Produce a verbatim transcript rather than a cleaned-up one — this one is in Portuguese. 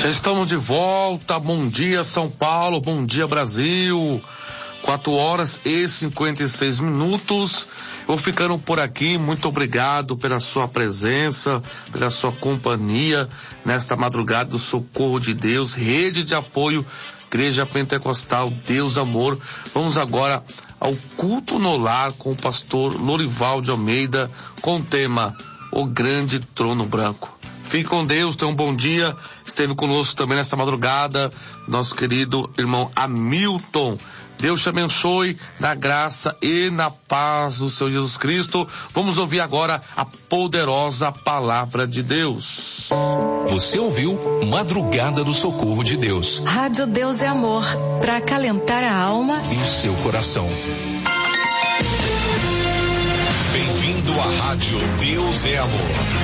Já estamos de volta. Bom dia, São Paulo. Bom dia, Brasil. quatro horas e cinquenta e seis minutos. Vou ficando por aqui. Muito obrigado pela sua presença, pela sua companhia nesta madrugada do Socorro de Deus, rede de apoio, Igreja Pentecostal Deus Amor. Vamos agora ao culto no lar com o pastor Lorival de Almeida, com o tema O Grande Trono Branco. Fique com Deus, tenha um bom dia. Esteve conosco também nesta madrugada nosso querido irmão Hamilton. Deus te abençoe na graça e na paz do Senhor Jesus Cristo. Vamos ouvir agora a poderosa palavra de Deus. Você ouviu Madrugada do Socorro de Deus. Rádio Deus é Amor, para acalentar a alma e o seu coração. Bem-vindo à Rádio Deus é Amor.